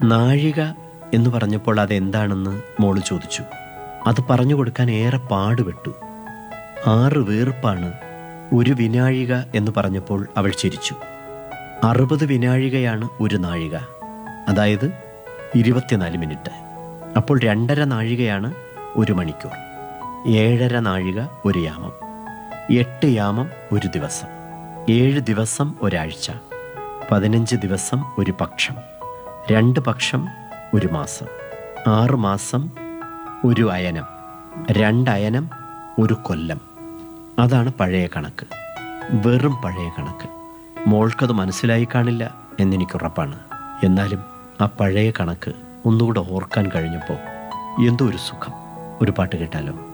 നാഴിക എന്ന് പറഞ്ഞപ്പോൾ അതെന്താണെന്ന് മോള് ചോദിച്ചു. അത് പറഞ്ഞു കൊടുക്കാൻ ഏറെ പാടുപെട്ടു. 6 വീർപ്പാണ് ഒരു വിനാഴിക എന്ന് പറഞ്ഞപ്പോൾ അവൾ ചിരിച്ചു. 60 വിനാഴികയാണ് ഒരു നാഴിക, അതായത് 24 മിനിറ്റ്. അപ്പോൾ 2.5 നാഴികയാണ് 1 മണിക്കൂർ. 7.5 നാഴിക ഒരു യാമം. 8 യാമം ഒരു ദിവസം. 7 ദിവസം ഒരാഴ്ച. 15 ദിവസം ഒരു പക്ഷം. 2 പക്ഷം ഒരു മാസം. 6 മാസം ഒരു അയനം. 2 അയനം ഒരു കൊല്ലം. അതാണ് പഴയ കണക്ക്, വെറും പഴയ കണക്ക്. മോൾക്കത് മനസ്സിലായി കാണില്ല എന്നെനിക്കുറപ്പാണ്. എന്നാലും ആ പഴയ കണക്ക് ഒന്നുകൂടെ ഓർക്കാൻ കഴിഞ്ഞപ്പോൾ എന്തോ ഒരു സുഖം. ഒരു പാട്ട് കേട്ടാലോ?